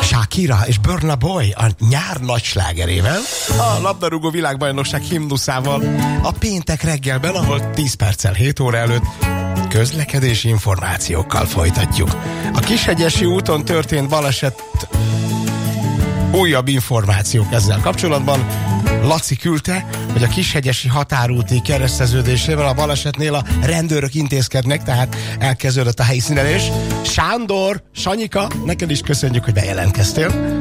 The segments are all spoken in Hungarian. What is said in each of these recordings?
Shakira és Burna Boy a nyár nagy slágerével, a labdarúgó világbajnokság himnuszával, a péntek reggelben, ahol 10 perccel 7 óra előtt közlekedési információkkal folytatjuk. A Kishegyesi úton történt baleset, újabb információk ezzel kapcsolatban. Laci küldte, hogy a Kishegyesi határúti kereszteződésével a balesetnél a rendőrök intézkednek, tehát elkezdődött a helyszínelés. Sándor, Sanyika, neked is köszönjük, hogy bejelentkeztél.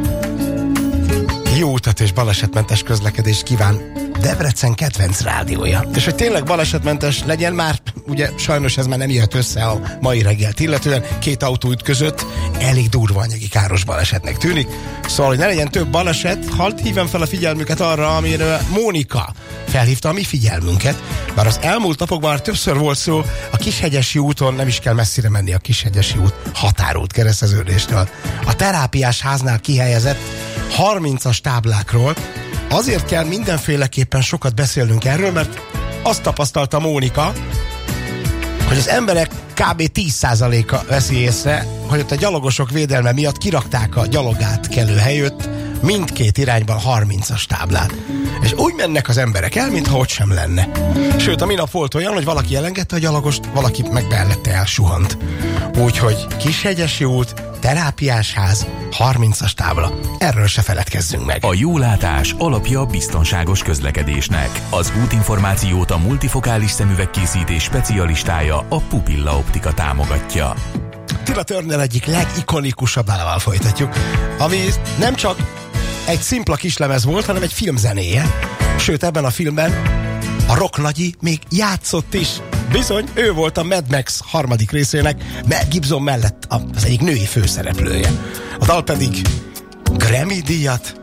Jó utat és balesetmentes közlekedést kíván Debrecen kedvenc rádiója. És hogy tényleg balesetmentes legyen, már ugye sajnos ez már nem jött össze a mai reggelt illetően, 2 autó ütközött, elég durva anyagi káros balesetnek tűnik. Szóval, hogy ne legyen több baleset, hadd hívjam fel a figyelmüket arra, amire Mónika felhívta a mi figyelmünket, bár az elmúlt napokban már többször volt szó, a Kishegyesi úton nem is kell messzire menni, a Kishegyesi út határút kereszteződéstől. A terápiás háznál kihelyezett 30-as táblákról azért kell mindenféleképpen sokat beszélnünk erről, mert azt tapasztalta Mónika, hogy az emberek kb. 10%-a veszi észre, hogy ott a gyalogosok védelme miatt kirakták a gyalogátkelő helyőtt mindkét irányban 30-as táblát. És úgy mennek az emberek el, mintha ott sem lenne. Sőt, a minap volt olyan, hogy valaki elengedte a gyalogost, valaki meg mellette elsuhant. Úgyhogy Kishegyesi út, terápiás ház, 30-as tábla. Erről se feledkezzünk meg. A jólátás alapja a biztonságos közlekedésnek. Az útinformációt a multifokális szemüvegkészítés specialistája, a Pupilla Optika támogatja. Tina Turner egyik legikonikusabb dalával folytatjuk, ami nem csak egy szimpla kislemez volt, hanem egy filmzenéje. Sőt, ebben a filmben a rock nagyi még játszott is. Bizony, ő volt a Mad Max 3. részének Mel Gibson mellett az egyik női főszereplője. A dal pedig Grammy-díjat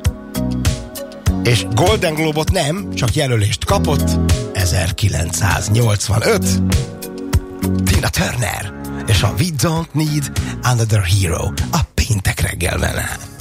és Golden Globe-ot nem, csak jelölést kapott 1985. Tina Turner és a We Don't Need Another Hero a péntek reggelben.